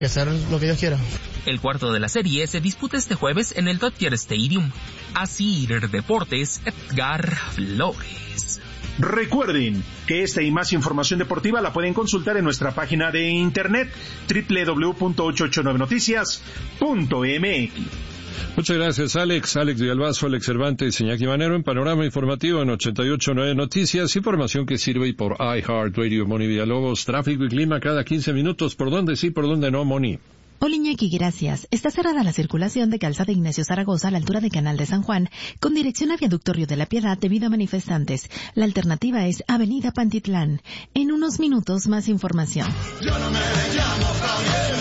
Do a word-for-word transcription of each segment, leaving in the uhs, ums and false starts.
hacer lo que Dios quiera. El cuarto de la serie se disputa este jueves en el Dodger Stadium. Asir Deportes, Edgar Flores. Recuerden que esta y más información deportiva la pueden consultar en nuestra página de internet doble u doble u doble u punto ochocientos ochenta y nueve noticias punto m x. Muchas gracias, Alex. Alex Villalbazo, Alex Cervantes, Iñaki Manero en Panorama Informativo en ochenta y ocho punto nueve Noticias. Información que sirve y por iHeartRadio. Moni Villalobos, tráfico y clima cada quince minutos. ¿Por dónde sí, por dónde no, Moni? Hola Iñaki, gracias. Está cerrada la circulación de Calzada Ignacio Zaragoza a la altura de Canal de San Juan, con dirección a Viaducto Río de la Piedad debido a manifestantes. La alternativa es Avenida Pantitlán. En unos minutos, más información. Yo no me llamo Javier.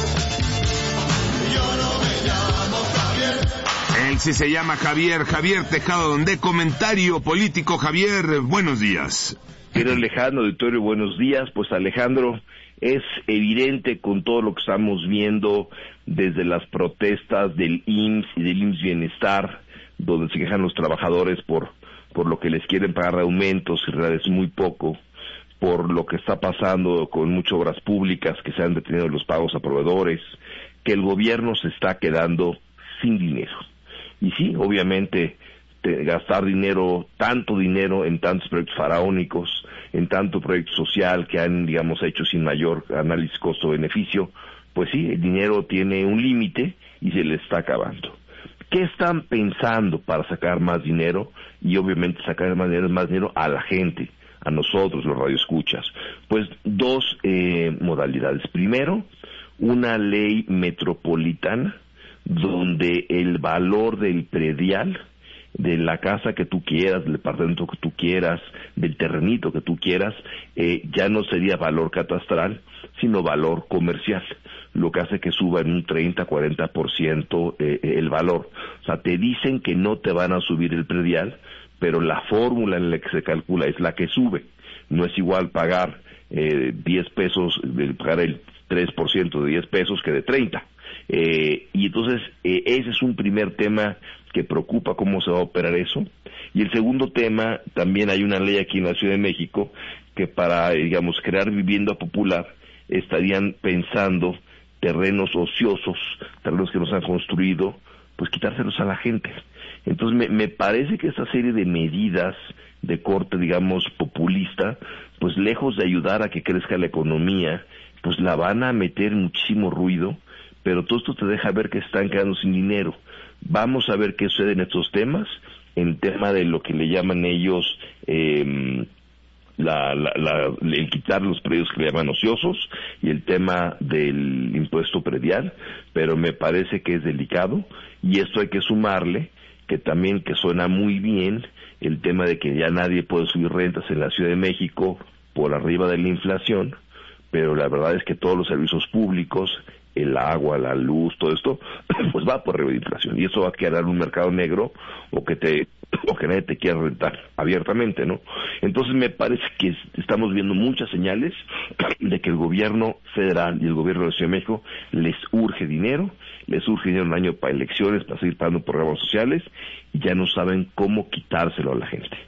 Yo no me llamo Javier. Él sí se llama Javier, Javier Tejado, de Comentario Político. Javier, buenos días. Querido Alejandro, auditorio, buenos días. Pues Alejandro, es evidente con todo lo que estamos viendo desde las protestas del I M S S y del I M S S Bienestar, donde se quejan los trabajadores por, por lo que les quieren pagar de aumentos, y en realidad es muy poco, por lo que está pasando con muchas obras públicas que se han detenido los pagos a proveedores, que el gobierno se está quedando sin dinero. Y sí, obviamente, te, gastar dinero, tanto dinero en tantos proyectos faraónicos, en tanto proyecto social que han, digamos, hecho sin mayor análisis costo-beneficio, pues sí, el dinero tiene un límite y se le está acabando. ¿Qué están pensando para sacar más dinero? Y obviamente sacar más dinero, más dinero a la gente, a nosotros, los radioescuchas. Pues dos eh, modalidades. Primero, una ley metropolitana donde el valor del predial, de la casa que tú quieras, del departamento que tú quieras, del terrenito que tú quieras, eh, ya no sería valor catastral, sino valor comercial, lo que hace que suba en un treinta a cuarenta por ciento eh, el valor. O sea, te dicen que no te van a subir el predial, pero la fórmula en la que se calcula es la que sube. No es igual pagar eh, diez pesos, pagar el tres por ciento de diez pesos que de treinta. Eh, y entonces eh, ese es un primer tema que preocupa, cómo se va a operar eso. Y el segundo tema, también hay una ley aquí en la Ciudad de México que para, digamos, crear vivienda popular estarían pensando terrenos ociosos, terrenos que no se han construido, pues quitárselos a la gente. Entonces me, me parece que esta serie de medidas de corte, digamos, populista, pues lejos de ayudar a que crezca la economía, pues la van a meter muchísimo ruido, pero todo esto te deja ver que están quedando sin dinero. Vamos a ver qué sucede en estos temas, en el tema de lo que le llaman ellos eh, la, la, la, el quitar los predios que le llaman ociosos y el tema del impuesto predial, pero me parece que es delicado y esto hay que sumarle que también que suena muy bien el tema de que ya nadie puede subir rentas en la Ciudad de México por arriba de la inflación, pero la verdad es que todos los servicios públicos, el agua, la luz, todo esto, pues va por arriba de inflación. Y eso va a crear un mercado negro o que te o que nadie te quiera rentar abiertamente, ¿no? Entonces me parece que estamos viendo muchas señales de que el gobierno federal y el gobierno de la Ciudad de México les urge dinero, les urge dinero un año para elecciones, para seguir pagando programas sociales, y ya no saben cómo quitárselo a la gente.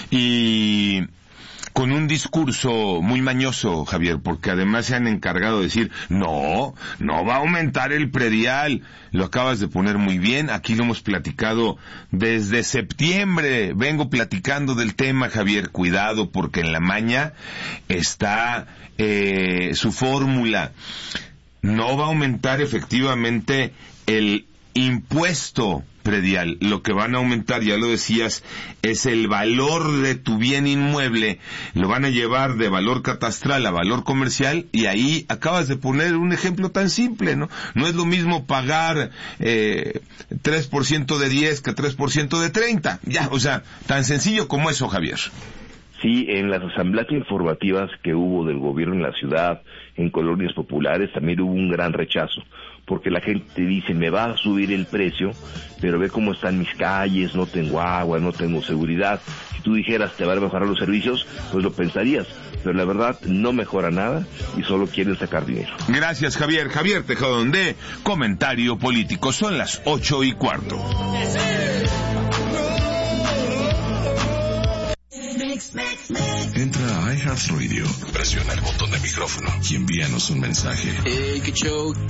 Y con un discurso muy mañoso, Javier, porque además se han encargado de decir, no, no va a aumentar el predial. Lo acabas de poner muy bien, aquí lo hemos platicado desde septiembre, vengo platicando del tema, Javier, cuidado, porque en la maña está eh, su fórmula. No va a aumentar efectivamente el impuesto predial, lo que van a aumentar, ya lo decías, es el valor de tu bien inmueble, lo van a llevar de valor catastral a valor comercial, y ahí acabas de poner un ejemplo tan simple, ¿no? No es lo mismo pagar eh, tres por ciento de diez que tres por ciento de treinta, ya, o sea, tan sencillo como eso, Javier. Sí, en las asambleas informativas que hubo del gobierno en la ciudad, en colonias populares, también hubo un gran rechazo, porque la gente dice, me va a subir el precio, pero ve cómo están mis calles, no tengo agua, no tengo seguridad. Si tú dijeras, te van a mejorar los servicios, pues lo pensarías, pero la verdad no mejora nada y solo quieren sacar dinero. Gracias, Javier. Javier Tejado de Comentario Político. Son las ocho y cuarto. Mix, mix. Entra a iHeartRadio, presiona el botón de micrófono y envíanos un mensaje. Hey, qué show.